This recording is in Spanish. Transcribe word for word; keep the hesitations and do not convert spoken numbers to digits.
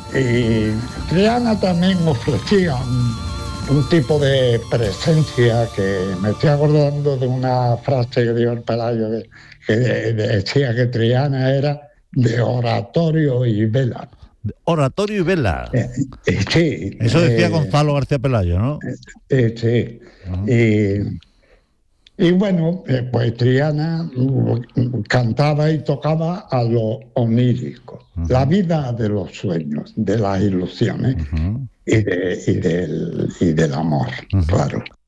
y Triana también ofrecía un, un tipo de presencia que me estoy acordando de una frase que dio el Pelayo que, que de- decía que Triana era de oratorio y vela. Oratorio y vela. Eh, eh, sí, Eso decía eh, Gonzalo García Pelayo, ¿no? eh, sí. Ujú. Y, y bueno, eh, pues Triana mm, cantaba y tocaba a lo onírico, la Ujú. vida de los sueños, de las ilusiones Ujú. y, de, y, del, y del amor, Ujú. claro.